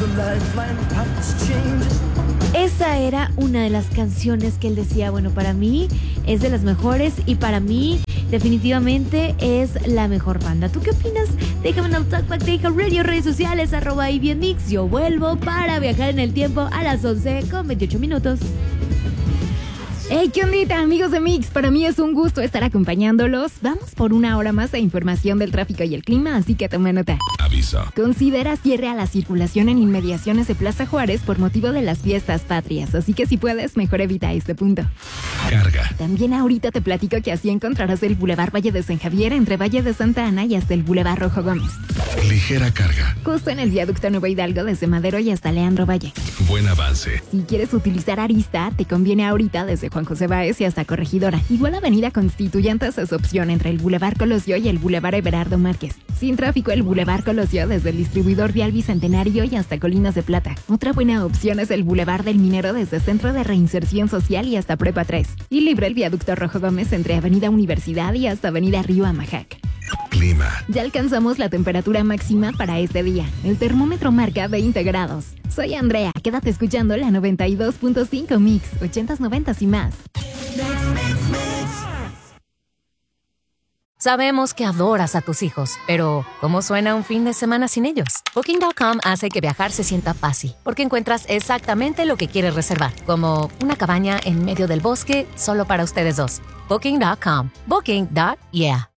Esa era una de las canciones que él decía, bueno, para mí es de las mejores y para mí definitivamente es la mejor banda. ¿Tú qué opinas? Déjame en el Talkback de Hija Radio, redes sociales, @IBMix. Yo vuelvo para viajar en el tiempo a las 11:28. Hey, ¿qué ondita, amigos de Mix? Para mí es un gusto estar acompañándolos. Vamos por una hora más de información del tráfico y el clima, así que toma nota. Aviso. Considera cierre a la circulación en inmediaciones de Plaza Juárez por motivo de las fiestas patrias, así que si puedes, mejor evita este punto. Carga. También ahorita te platico que así encontrarás el Boulevard Valle de San Javier entre Valle de Santa Ana y hasta el Boulevard Rojo Gómez. Ligera carga. Justo en el viaducto Nuevo Hidalgo desde Madero y hasta Leandro Valle. Buen avance. Si quieres utilizar Arista, te conviene ahorita desde Juan José Báez y hasta Corregidora. Igual Avenida Constituyentes es opción entre el Boulevard Colosio y el Boulevard Everardo Márquez. Sin tráfico, el Boulevard Colosio desde el distribuidor vial Bicentenario y hasta Colinas de Plata. Otra buena opción es el Boulevard del Minero desde Centro de Reinserción Social y hasta Prepa 3. Y libre el viaducto Rojo Gómez entre Avenida Universidad y hasta Avenida Río Amajac. Clima. Ya alcanzamos la temperatura máxima para este día. El termómetro marca 20 grados. Soy Andrea, quédate escuchando la 92.5 Mix, 80s, 90s y más. Sabemos que adoras a tus hijos, pero ¿cómo suena un fin de semana sin ellos? Booking.com hace que viajar se sienta fácil, porque encuentras exactamente lo que quieres reservar, como una cabaña en medio del bosque solo para ustedes dos. Booking.com. Booking.yeah.